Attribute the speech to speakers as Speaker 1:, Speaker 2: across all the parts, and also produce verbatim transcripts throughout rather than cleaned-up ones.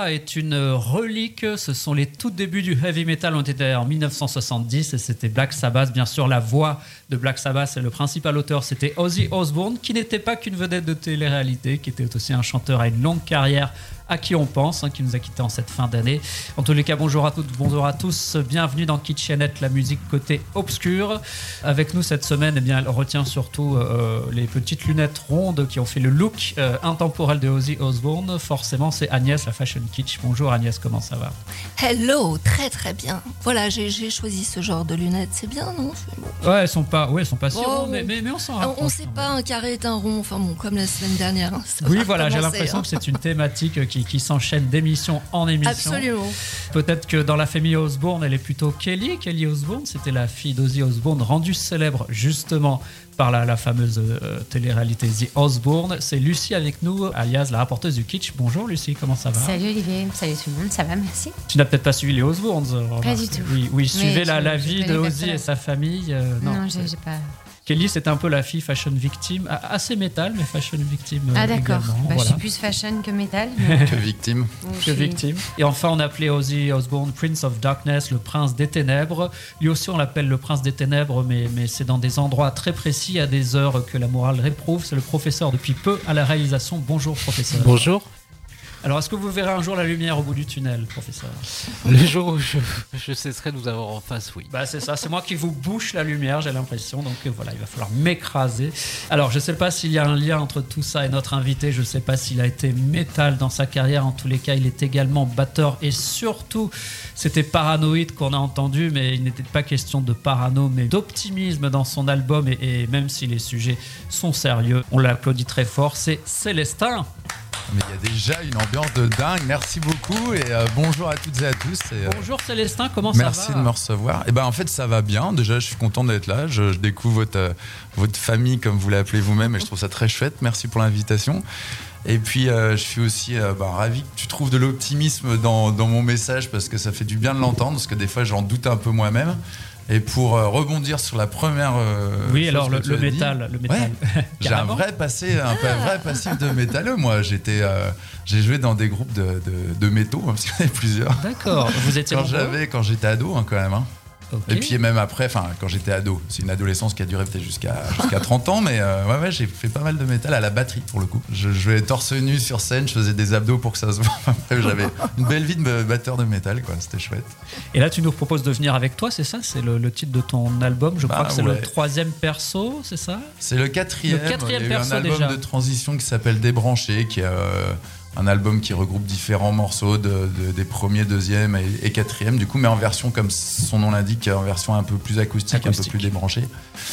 Speaker 1: là est une relique. Ce sont les tout débuts du heavy metal, on était en dix-neuf cent soixante-dix et c'était Black Sabbath. Bien sûr, la voix de Black Sabbath et le principal auteur, c'était Ozzy Osbourne, qui n'était pas qu'une vedette de télé-réalité, qui était aussi un chanteur à une longue carrière, à qui on pense, hein, qui nous a quittés en cette fin d'année. En tous les cas, bonjour à toutes, bonjour à tous, bienvenue dans Kitchenette, la musique côté obscur. Avec nous cette semaine, eh bien, elle retient surtout euh, les petites lunettes rondes qui ont fait le look euh, intemporel de Ozzy Osbourne. Forcément, c'est Agnès, la fashion kitsch. Bonjour Agnès, comment ça va?
Speaker 2: Hello, très très bien. Voilà, j'ai, j'ai choisi ce genre de lunettes, c'est bien, non? Bon.
Speaker 1: Ouais, elles sont pas, ouais, elles sont pas si
Speaker 2: Bon,
Speaker 1: rondes, mais, mais, mais on s'en rapproche.
Speaker 2: On sait pas, un carré est un rond, enfin bon, comme la semaine dernière. Hein,
Speaker 1: oui, voilà, j'ai l'impression hein. que c'est une thématique qui, qui s'enchaîne d'émission en émission.
Speaker 2: Absolument.
Speaker 1: Peut-être que dans la famille Osbourne, elle est plutôt Kelly. Kelly Osbourne, c'était la fille d'Ozzy Osbourne, rendue célèbre justement par la, la fameuse euh, télé-réalité The Osbourne. C'est Lucie avec nous, alias la rapporteuse du Kitsch. Bonjour Lucie, comment ça va?
Speaker 3: Salut Olivier, salut tout le monde, ça va, merci.
Speaker 1: Tu n'as peut-être pas suivi les Osbournes?
Speaker 3: Pas du tout.
Speaker 1: Oui, oui suivez la,
Speaker 3: je,
Speaker 1: la
Speaker 3: je
Speaker 1: vie de Ozzy et sa famille. Euh,
Speaker 3: non, non j'ai, j'ai pas...
Speaker 1: Kelly, c'était un peu la fille fashion victime, assez métal, mais fashion victime.
Speaker 3: Ah d'accord, bah,
Speaker 1: voilà.
Speaker 3: Je suis plus fashion que métal. Mais...
Speaker 4: que victime.
Speaker 1: que suis... victime. Et enfin, on appelait Ozzy Osbourne Prince of Darkness, le prince des ténèbres. Lui aussi, on l'appelle le prince des ténèbres, mais, mais c'est dans des endroits très précis, à des heures que la morale réprouve. C'est le professeur depuis peu à la réalisation. Bonjour professeur.
Speaker 5: Bonjour.
Speaker 1: Alors, est-ce que vous verrez un jour la lumière au bout du tunnel, professeur?
Speaker 5: Le jour où je, je cesserai de vous avoir en face, oui.
Speaker 1: Bah, c'est ça, c'est moi qui vous bouche la lumière, j'ai l'impression. Donc euh, voilà, il va falloir m'écraser. Alors, je ne sais pas s'il y a un lien entre tout ça et notre invité. Je ne sais pas s'il a été métal dans sa carrière. En tous les cas, il est également batteur. Et surtout, c'était Paranoïde qu'on a entendu. Mais il n'était pas question de parano, mais d'optimisme dans son album. Et, et même si les sujets sont sérieux, on l'applaudit très fort. C'est Célestin.
Speaker 4: Mais il y a déjà une ambiance de dingue. Merci beaucoup et euh, bonjour à toutes et à tous. Et, euh,
Speaker 1: bonjour Célestin, comment
Speaker 4: merci
Speaker 1: ça va?
Speaker 4: Merci de me recevoir. Et ben en fait ça va bien. Déjà je suis content d'être là. Je, je découvre votre euh, votre famille comme vous l'appelez vous-même et je trouve ça très chouette. Merci pour l'invitation. Et puis euh, je suis aussi euh, bah, ravi que tu trouves de l'optimisme dans dans mon message parce que ça fait du bien de l'entendre parce que des fois j'en doute un peu moi-même. Et pour euh, rebondir sur la première euh,
Speaker 1: oui,
Speaker 4: chose
Speaker 1: alors
Speaker 4: que
Speaker 1: le,
Speaker 4: tu
Speaker 1: le
Speaker 4: as
Speaker 1: métal,
Speaker 4: dit,
Speaker 1: le métal.
Speaker 4: Ouais, j'ai un vrai passé, un ah. vrai passif de métalleux. Moi, j'étais, euh, j'ai joué dans des groupes de, de, de métaux, hein, parce qu'il y en avait plusieurs.
Speaker 1: D'accord. Vous étiez
Speaker 4: quand j'avais, quand j'étais ado, hein, quand même. Hein. Okay. Et puis même après, enfin quand j'étais ado, c'est une adolescence qui a duré peut-être jusqu'à, jusqu'à trente ans, mais euh, ouais, ouais, j'ai fait pas mal de métal à la batterie pour le coup. Je jouais torse nu sur scène, je faisais des abdos pour que ça se voit. Après, j'avais une belle vie de batteur de métal, quoi. C'était chouette.
Speaker 1: Et là, tu nous proposes de venir avec toi, c'est ça? C'est le, le titre de ton album. Je bah, crois que c'est ouais. le troisième perso, c'est ça?
Speaker 4: C'est le quatrième.
Speaker 1: Le quatrième
Speaker 4: Il y a eu
Speaker 1: perso
Speaker 4: un album
Speaker 1: déjà.
Speaker 4: de transition qui s'appelle Débranché, qui est euh, un album qui regroupe différents morceaux de, de, des premiers, deuxième et, et quatrième, du coup, mais en version, comme son nom l'indique, en version un peu plus acoustique, acoustique. un peu plus débranchée.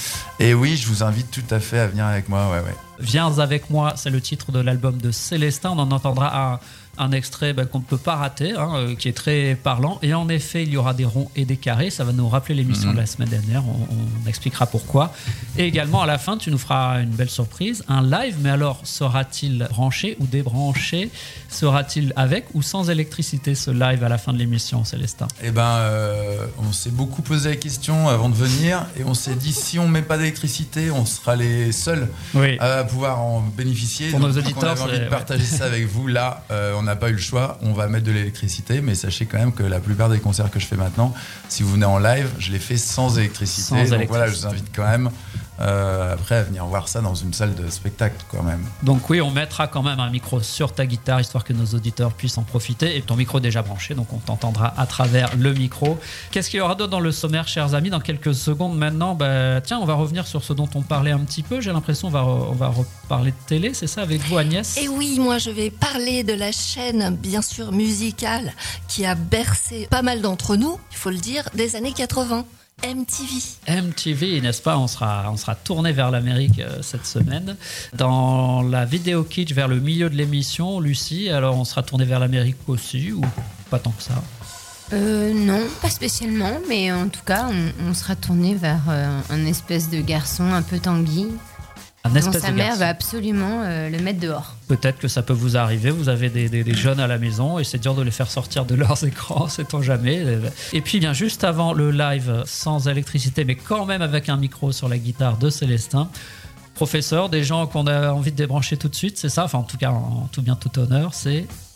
Speaker 4: Et oui, je vous invite tout à fait à venir avec moi. Ouais, ouais.
Speaker 1: Viens avec moi, c'est le titre de l'album de Célestin. On en entendra un, un extrait ben, qu'on ne peut pas rater, hein, euh, qui est très parlant. Et en effet, il y aura des ronds et des carrés. Ça va nous rappeler l'émission mmh. de la semaine dernière. On, on expliquera pourquoi. Et également, à la fin, tu nous feras une belle surprise, un live. Mais alors, sera-t-il branché ou débranché? Sera-t-il avec ou sans électricité, ce live à la fin de l'émission, Célestin?
Speaker 4: Eh ben, euh, on s'est beaucoup posé la question avant de venir. Et on s'est dit, si on ne met pas d'électricité, on sera les seuls oui. à pouvoir en bénéficier.
Speaker 1: Pour
Speaker 4: donc,
Speaker 1: nos auditeurs,
Speaker 4: on avait envie de partager
Speaker 1: ouais.
Speaker 4: ça avec vous. Là, euh, on n'a pas eu le choix. On va mettre de l'électricité, mais sachez quand même que la plupart des concerts que je fais maintenant, si vous venez en live, je les fais sans électricité.
Speaker 1: Sans
Speaker 4: donc
Speaker 1: électricité.
Speaker 4: Voilà, je vous invite quand même euh, après à venir voir ça dans une salle de spectacle quand même.
Speaker 1: Donc oui, on mettra quand même un micro sur ta guitare histoire que nos auditeurs puissent en profiter. Et ton micro est déjà branché, donc on t'entendra à travers le micro. Qu'est-ce qu'il y aura d'autre dans le sommaire, chers amis? Dans quelques secondes maintenant, bah, tiens, on va revenir sur ce dont on parlait un petit peu. J'ai l'impression qu'on va, on va reparler de télé, c'est ça, avec vous, Agnès?
Speaker 2: Et oui, moi je vais parler de la chaîne, bien sûr, musicale qui a bercé pas mal d'entre nous, il faut le dire, des années quatre-vingts. M T V.
Speaker 1: M T V, n'est-ce pas? On sera, on sera tourné vers l'Amérique euh, cette semaine. Dans la vidéo kitsch vers le milieu de l'émission, Lucie, alors on sera tourné vers l'Amérique aussi, ou pas tant que ça?
Speaker 3: Euh, non, pas spécialement, mais en tout cas, on, on sera tourné vers euh, un espèce de garçon un peu tanguy.
Speaker 1: Un
Speaker 3: dont
Speaker 1: espèce
Speaker 3: sa
Speaker 1: de
Speaker 3: mère
Speaker 1: garçon.
Speaker 3: va absolument euh, le mettre dehors.
Speaker 1: Peut-être que ça peut vous arriver, vous avez des, des, des jeunes à la maison et c'est dur de les faire sortir de leurs écrans, sait-on jamais. Et puis bien juste avant le live sans électricité, mais quand même avec un micro sur la guitare de Célestin, professeur, des gens qu'on a envie de débrancher tout de suite, c'est ça? Enfin en tout cas, en tout bien tout honneur, c'est...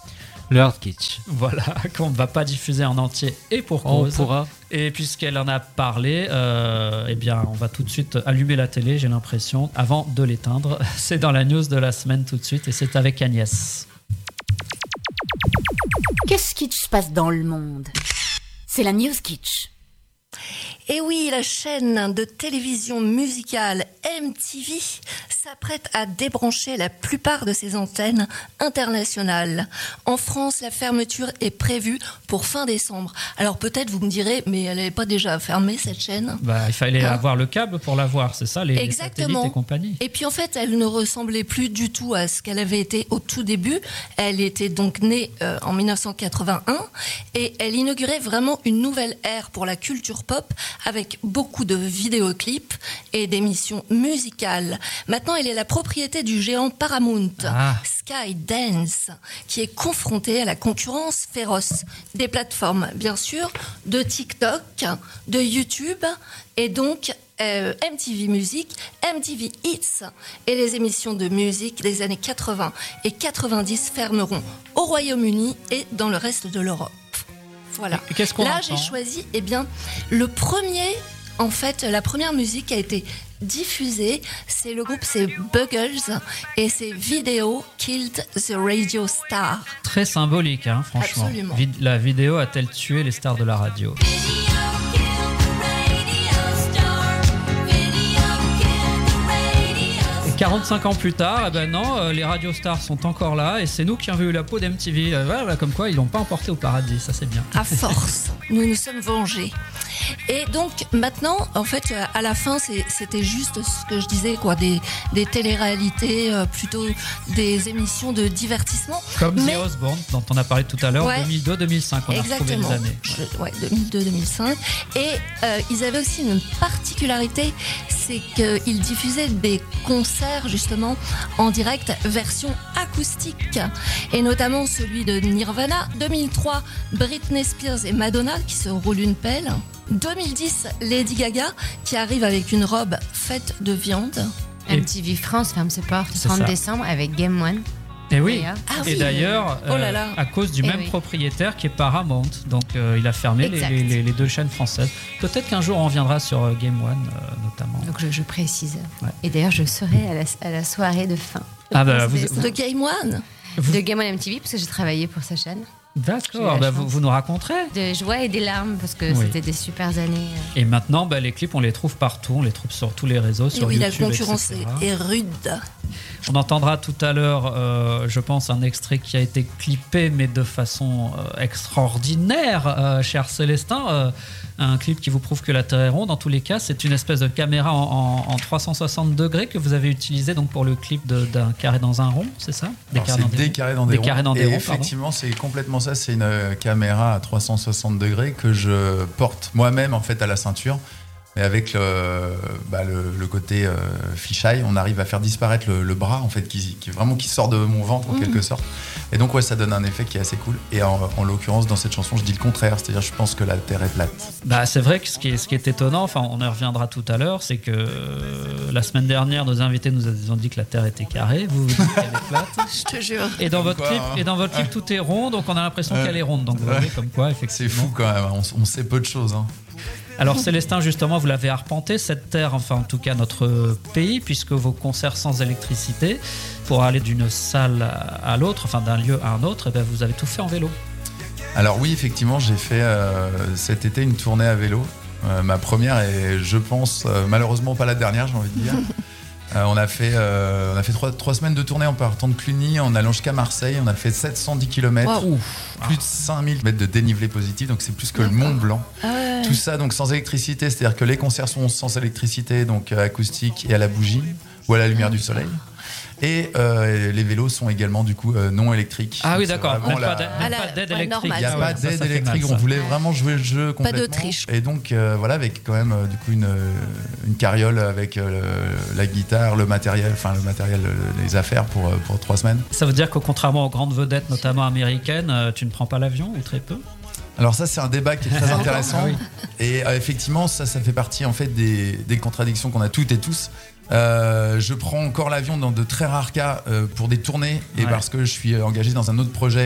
Speaker 5: Le Hard Kitsch.
Speaker 1: Voilà, qu'on ne va pas diffuser en entier et pour
Speaker 5: On
Speaker 1: cause.
Speaker 5: pourra.
Speaker 1: Et puisqu'elle en a parlé, euh, eh bien, on va tout de suite allumer la télé, j'ai l'impression, avant de l'éteindre. C'est dans la news de la semaine tout de suite et c'est avec Agnès.
Speaker 6: Qu'est-ce qui se passe dans le monde? C'est la News Kitsch.
Speaker 2: Et oui, la chaîne de télévision musicale M T V s'apprête à débrancher la plupart de ses antennes internationales. En France, la fermeture est prévue pour fin décembre. Alors peut-être vous me direz, mais elle n'est pas déjà fermée cette chaîne?
Speaker 1: Bah, il fallait
Speaker 2: Hein
Speaker 1: avoir le câble pour la voir, c'est ça, les, les
Speaker 2: Exactement.
Speaker 1: satellites et compagnie.
Speaker 2: Et puis en fait, elle ne ressemblait plus du tout à ce qu'elle avait été au tout début. Elle était donc née euh, en dix-neuf cent quatre-vingt-un et elle inaugurait vraiment une nouvelle ère pour la culture pop avec beaucoup de vidéoclips et d'émissions musicales. Maintenant, elle est la propriété du géant Paramount,
Speaker 1: Ah.
Speaker 2: Skydance, qui est confronté à la concurrence féroce des plateformes, bien sûr, de TikTok, de YouTube et donc euh, M T V Music, M T V Hits et les émissions de musique des années quatre-vingts et quatre-vingt-dix fermeront au Royaume-Uni et dans le reste de l'Europe. Voilà.
Speaker 1: Et qu'est-ce qu'on
Speaker 2: Là,
Speaker 1: entend
Speaker 2: j'ai choisi, eh bien, le premier, en fait, la première musique qui a été diffusée, c'est le groupe, c'est Buggles, et c'est Video Killed the Radio Star.
Speaker 1: Très symbolique, hein, franchement.
Speaker 2: Absolument.
Speaker 1: Vid- la vidéo a-t-elle tué les stars de la radio? Et quarante-cinq ans plus tard, eh ben non, euh, les radio stars sont encore là et c'est nous qui avons eu la peau d'M T V. Euh, voilà, comme quoi ils l'ont pas emporté au paradis, ça c'est bien.
Speaker 2: À force, nous nous sommes vengés. Et donc maintenant, en fait, à la fin, c'est- c'était juste ce que je disais, quoi, des, des téléréalités, euh, plutôt des émissions de divertissement.
Speaker 1: Comme
Speaker 2: Mais-
Speaker 1: The Osbourne, dont on a parlé tout à l'heure,
Speaker 2: Ouais.
Speaker 1: deux mille deux deux mille cinq, on a retrouvé
Speaker 2: Exactement.
Speaker 1: les années.
Speaker 2: Je- ouais, deux mille deux deux mille cinq. Et euh, ils avaient aussi une particularité, c'est qu'ils diffusaient des concerts justement en direct version acoustique. Et notamment celui de Nirvana. deux mille trois, Britney Spears et Madonna qui se roulent une pelle. deux mille dix, Lady Gaga qui arrive avec une robe faite de viande.
Speaker 1: Et-
Speaker 3: M T V France ferme ses portes le
Speaker 1: C'est
Speaker 3: trente
Speaker 1: ça.
Speaker 3: décembre avec Game One.
Speaker 1: Et oui.
Speaker 3: D'ailleurs.
Speaker 2: Ah
Speaker 1: Et
Speaker 2: oui.
Speaker 1: d'ailleurs,
Speaker 2: Oh là
Speaker 1: euh,
Speaker 2: là.
Speaker 1: à cause du
Speaker 3: Eh
Speaker 1: même
Speaker 3: oui.
Speaker 1: propriétaire qui est Paramount, donc euh, il a fermé les,
Speaker 3: Exact.
Speaker 1: les- les- les deux chaînes françaises. Peut-être qu'un jour on reviendra sur euh, Game One, euh, notamment.
Speaker 3: Donc je, je précise.
Speaker 1: Ouais.
Speaker 3: Et d'ailleurs, je serai à la, à la soirée de fin.
Speaker 1: Ah bah, vous-
Speaker 2: De Game One.
Speaker 3: De Game One M T V parce que j'ai travaillé pour sa chaîne. J'ai eu
Speaker 1: D'accord,
Speaker 3: la
Speaker 1: bah,
Speaker 3: chance.
Speaker 1: vous, vous nous raconterez.
Speaker 3: De joie et des larmes parce que
Speaker 1: Oui.
Speaker 3: c'était des super années.
Speaker 1: Et maintenant, bah, les clips, on les trouve partout, on les trouve sur tous les réseaux,
Speaker 2: Et
Speaker 1: sur
Speaker 2: oui,
Speaker 1: YouTube,
Speaker 2: la concurrence
Speaker 1: et cetera.
Speaker 2: est, est rude.
Speaker 1: On entendra tout à l'heure, euh, je pense, un extrait qui a été clippé, mais de façon euh, extraordinaire, euh, cher Célestin. Euh, un clip qui vous prouve que la Terre est ronde. En tous les cas, c'est une espèce de caméra en, en- en trois cent soixante degrés que vous avez utilisé donc pour le clip de- d'un carré dans un rond, c'est ça?
Speaker 4: Alors,
Speaker 1: carrés dans
Speaker 4: c'est
Speaker 1: des
Speaker 4: des
Speaker 1: ronds.
Speaker 4: carrés dans des,
Speaker 1: Des
Speaker 4: ronds.
Speaker 1: carrés dans des
Speaker 4: Et
Speaker 1: ronds, pardon.
Speaker 4: effectivement, c'est complètement ça. C'est une euh, caméra à trois cent soixante degrés que je porte moi-même en fait à la ceinture. Mais avec le, bah, le, le côté euh, fisheye, on arrive à faire disparaître le, le bras en fait, qui, qui vraiment qui sort de mon ventre en
Speaker 2: Mmh.
Speaker 4: quelque sorte. Et donc ouais, ça donne un effet qui est assez cool. Et en, en l'occurrence, dans cette chanson, je dis le contraire, c'est-à-dire je pense que la Terre est plate.
Speaker 1: Bah, c'est vrai que ce qui est, ce qui est étonnant, enfin on y reviendra tout à l'heure, c'est que euh, la semaine dernière, nos invités nous ont dit que la Terre était carrée, vous vous dites qu'elle est plate.
Speaker 2: Je te jure.
Speaker 1: Et dans votre
Speaker 4: Quoi,
Speaker 1: clip,
Speaker 4: hein.
Speaker 1: et dans votre clip, tout est rond, donc on a l'impression
Speaker 4: Ouais.
Speaker 1: qu'elle est ronde. Donc vous
Speaker 4: Ouais.
Speaker 1: voyez comme quoi,
Speaker 4: C'est
Speaker 1: effectivement.
Speaker 4: fou quand même, on, on sait peu de choses. Hein.
Speaker 1: Alors Célestin, justement, vous l'avez arpenté, cette terre, enfin en tout cas notre pays, puisque vos concerts sans électricité, pour aller d'une salle à, à l'autre, enfin d'un lieu à un autre, eh ben, vous avez tout fait en vélo.
Speaker 4: Alors oui, effectivement, j'ai fait euh, cet été une tournée à vélo. Euh, ma première et je pense euh, malheureusement pas la dernière, j'ai envie de dire. Euh, on a fait, euh, on a fait trois, trois semaines de tournée en partant de Cluny, en allant jusqu'à Marseille. On a fait sept cent dix kilomètres,
Speaker 2: Waouh.
Speaker 4: plus de cinq mille mètres de dénivelé positif, donc c'est plus que le Mont Blanc.
Speaker 2: Ah ouais.
Speaker 4: Tout ça donc sans électricité, c'est-à-dire que les concerts sont sans électricité, donc euh, acoustique et à la bougie ou à la lumière du soleil. Et euh, les vélos sont également du coup euh, non électriques.
Speaker 1: Ah oui,
Speaker 4: Donc, c'est
Speaker 1: d'accord,
Speaker 4: vraiment
Speaker 1: même
Speaker 4: la-
Speaker 1: pas d'aide
Speaker 2: Ah,
Speaker 1: même
Speaker 2: la-
Speaker 1: pas d'aide
Speaker 2: ouais,
Speaker 1: électrique.
Speaker 2: normal.
Speaker 4: Il n'y a
Speaker 2: Ah
Speaker 4: pas
Speaker 2: ouais,
Speaker 1: ça,
Speaker 4: d'aide
Speaker 1: ça fait
Speaker 4: électrique,
Speaker 1: mal,
Speaker 4: on
Speaker 1: ça.
Speaker 4: voulait vraiment jouer le jeu
Speaker 2: Pas de
Speaker 4: complètement.
Speaker 2: triche.
Speaker 4: Et donc euh, voilà, avec quand même euh, du coup une, euh, une carriole avec euh, le- la guitare, le matériel, enfin le matériel, euh, les affaires pour, euh, pour trois semaines.
Speaker 1: Ça veut dire que contrairement aux grandes vedettes, notamment américaines, euh, tu ne prends pas l'avion ou très peu?
Speaker 4: Alors ça c'est un débat qui est très intéressant.
Speaker 1: Ah oui.
Speaker 4: Et euh, effectivement ça ça fait partie en fait des, des contradictions qu'on a toutes et tous. Euh, je prends encore l'avion dans de très rares cas euh, pour des tournées et
Speaker 1: Ouais.
Speaker 4: parce que je suis engagé dans un autre projet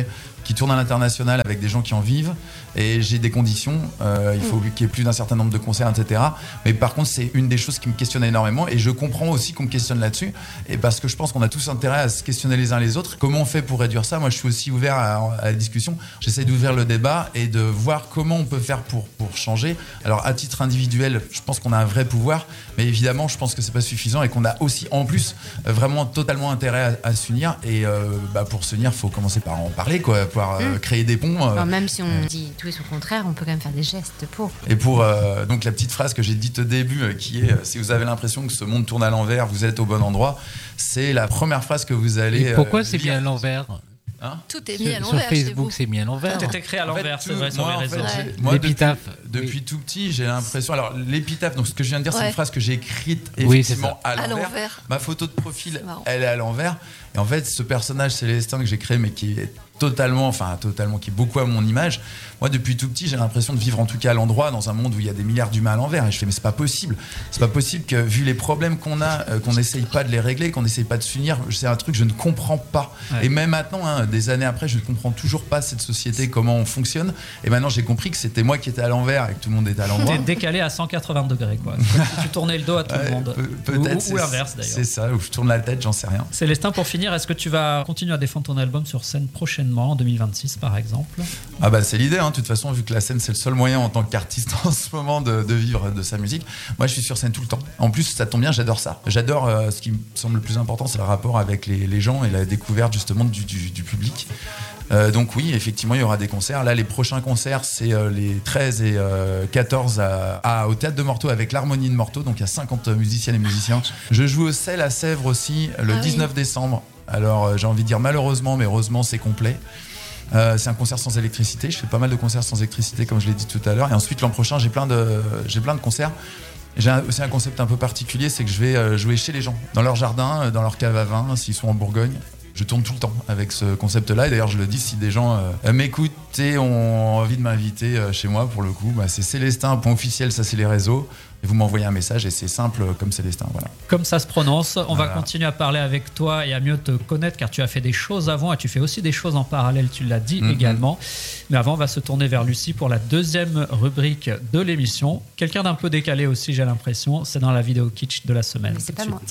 Speaker 4: qui tourne à l'international avec des gens qui en vivent. Et j'ai des conditions. Euh, il faut qu'il y ait plus d'un certain nombre de concerts, et cetera. Mais par contre, c'est une des choses qui me questionne énormément. Et je comprends aussi qu'on me questionne là-dessus. Et parce que je pense qu'on a tous intérêt à se questionner les uns les autres. Comment on fait pour réduire ça? Moi, je suis aussi ouvert à, à la discussion. J'essaie d'ouvrir le débat et de voir comment on peut faire pour, pour changer. Alors, à titre individuel, je pense qu'on a un vrai pouvoir. Mais évidemment, je pense que c'est pas suffisant et qu'on a aussi, en plus, vraiment totalement intérêt à, à s'unir. Et euh, bah, pour s'unir, il faut commencer par en parler, quoi, pouvoir euh, mmh. créer des ponts. Euh,
Speaker 3: Alors, même si on euh, dit tout et son contraire, on peut quand même faire des gestes pour.
Speaker 4: Et pour euh, donc la petite phrase que j'ai dite au début, euh, qui est euh, si vous avez l'impression que ce monde tourne à l'envers, vous êtes au bon endroit. C'est la première phrase que vous allez.
Speaker 5: Et pourquoi
Speaker 4: euh,
Speaker 5: c'est
Speaker 4: lire.
Speaker 5: Mis à l'envers?
Speaker 2: Hein Tout est mis à
Speaker 5: sur,
Speaker 2: l'envers.
Speaker 5: sur Facebook, c'est mis à l'envers.
Speaker 1: Tout est écrit à l'envers, en fait, c'est vrai,
Speaker 4: moi,
Speaker 1: sur les réseaux.
Speaker 4: En fait,
Speaker 2: ouais.
Speaker 4: moi,
Speaker 5: l'épitaphe.
Speaker 4: Depuis, depuis
Speaker 5: oui.
Speaker 4: tout petit, j'ai l'impression. Alors, l'épitaphe, donc ce que je viens de dire, ouais. c'est une phrase que j'ai écrite effectivement
Speaker 5: oui,
Speaker 4: à, l'envers.
Speaker 2: à l'envers.
Speaker 4: Ma photo de profil, elle est à l'envers. Et en fait, ce personnage Célestin que j'ai créé, mais qui est totalement, enfin totalement, qui est beaucoup à mon image. Moi, depuis tout petit, j'ai l'impression de vivre en tout cas à l'endroit, dans un monde où il y a des milliards d'humains à l'envers. Et je fais, mais c'est pas possible. C'est pas possible que, vu les problèmes qu'on a, euh, qu'on n'essaye pas de les régler, qu'on n'essaye pas de s'unir. C'est un truc que je ne comprends pas. Ouais. Et même maintenant, hein, des années après, je ne comprends toujours pas cette société, comment on fonctionne. Et maintenant, j'ai compris que c'était moi qui étais à l'envers et que tout le monde était à l'endroit.
Speaker 1: T'es décalé à cent quatre-vingts degrés, quoi. Comme si tu tournais le dos à tout ouais, le monde.
Speaker 4: Pe- peut-être.
Speaker 1: Ou, ou l'inverse, d'ailleurs.
Speaker 4: C'est ça, ou je tourne la tête, j'en sais rien.
Speaker 1: Célestin, pour finir, est-ce que tu vas continuer à défendre ton album sur scène prochainement, en deux mille vingt-six, par exemple?
Speaker 4: Ah bah c'est l'idée, hein. De toute façon, vu que la scène c'est le seul moyen en tant qu'artiste en ce moment de, de vivre de sa musique. Moi je suis sur scène tout le temps. En plus ça tombe bien, j'adore ça. J'adore euh, ce qui me semble le plus important, c'est le rapport avec les, les gens et la découverte justement du, du, du public. Euh, donc oui, effectivement, il y aura des concerts. Là, les prochains concerts, c'est euh, les treize et euh, quatorze à, à, au Théâtre de Morteau avec l'Harmonie de Morteau. Donc il y a cinquante musiciennes et musiciens. Je joue au Sel à Sèvres aussi le ah dix-neuf oui. décembre. Alors euh, j'ai envie de dire malheureusement, mais heureusement c'est complet. Euh, c'est un concert sans électricité. Je fais pas mal de concerts sans électricité, comme je l'ai dit tout à l'heure. Et ensuite, l'an prochain, j'ai plein de, j'ai plein de concerts. J'ai un, aussi un concept un peu particulier, c'est que je vais euh, jouer chez les gens, dans leur jardin, dans leur cave à vin, s'ils sont en Bourgogne. Je tourne tout le temps avec ce concept-là. Et d'ailleurs, je le dis, si des gens euh, m'écoutent et ont envie de m'inviter euh, chez moi, pour le coup, bah, c'est Célestin, point officiel, ça c'est les réseaux. Et vous m'envoyez un message et c'est simple comme Célestin. Voilà.
Speaker 1: Comme ça se prononce. On
Speaker 4: voilà.
Speaker 1: va continuer à parler avec toi et à mieux te connaître, car tu as fait des choses avant et tu fais aussi des choses en parallèle, tu l'as dit mm-hmm. également. Mais avant, on va se tourner vers Lucie pour la deuxième rubrique de l'émission. Quelqu'un d'un peu décalé aussi, j'ai l'impression. C'est dans la vidéo kitsch de la semaine.
Speaker 3: Mais c'est pas moi.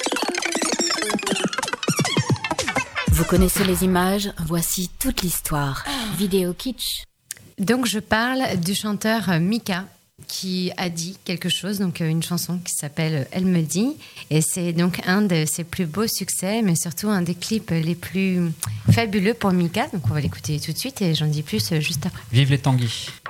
Speaker 6: Vous connaissez les images, voici toute l'histoire. Vidéo kitsch.
Speaker 3: Donc je parle du chanteur Mika qui a dit quelque chose, donc une chanson qui s'appelle Elle me dit, et c'est donc un de ses plus beaux succès, mais surtout un des clips les plus fabuleux pour Mika. Donc on va l'écouter tout de suite et j'en dis plus juste après.
Speaker 1: Vive les Tanguy.